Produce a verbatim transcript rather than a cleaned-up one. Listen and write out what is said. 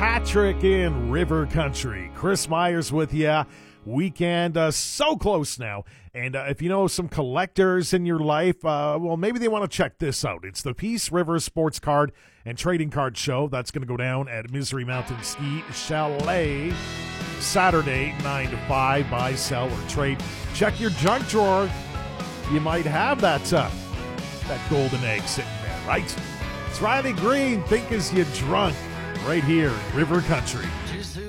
Patrick in River Country. Chris Myers with you. Weekend uh, so close now. And uh, if you know some collectors in your life, uh, well, maybe they want to check this out. It's the Peace River Sports Card and Trading Card Show. That's going to go down at Misery Mountain Ski Chalet Saturday, nine to five. Buy, sell, or trade. Check your junk drawer. You might have that, uh, that golden egg sitting there, right? It's Riley Green. Think as you drunk right here in River Country.